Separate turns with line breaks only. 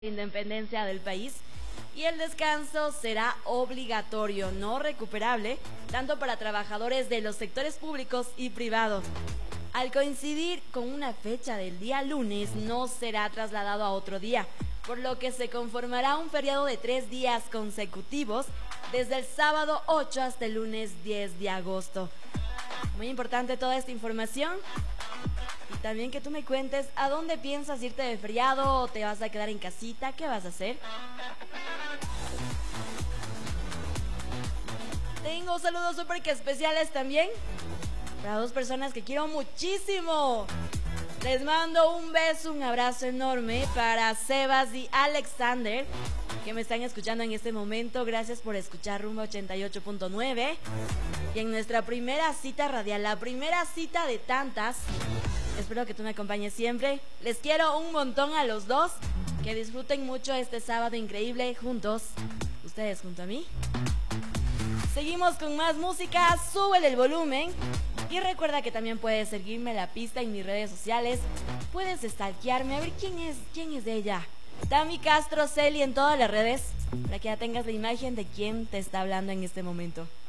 Independencia del país y el descanso será obligatorio, no recuperable, tanto para trabajadores de los sectores públicos y privados. Al coincidir con una fecha del día lunes, no será trasladado a otro día, por lo que se conformará un feriado de 3 días consecutivos, desde el sábado 8 hasta el lunes 10 de agosto. Muy importante toda esta información. Y también que tú me cuentes a dónde piensas irte de feriado o te vas a quedar en casita, ¿qué vas a hacer? Tengo saludos súper que especiales también para dos personas que quiero muchísimo. Les mando un beso, un abrazo enorme para Sebas y Alexander, que me están escuchando en este momento. Gracias por escuchar Rumba 88.9. Y en nuestra primera cita radial, la primera cita de tantas, espero que tú me acompañes siempre. Les quiero un montón a los dos. Que disfruten mucho este sábado increíble juntos. Ustedes junto a mí. Seguimos con más música. Súbele el volumen. Y recuerda que también puedes seguirme la pista en mis redes sociales. Puedes stalkearme, a ver quién es de ella. Tami Castro Celi en todas las redes, para que ya tengas la imagen de quién te está hablando en este momento.